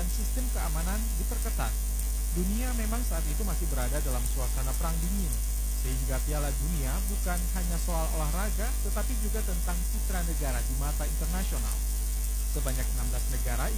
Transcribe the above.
sistem keamanan diperketat. Dunia memang saat itu masih berada dalam suasana perang dingin, sehingga Piala Dunia bukan hanya soal olahraga, tetapi juga tentang citra negara di mata internasional. Sebanyak 16 negara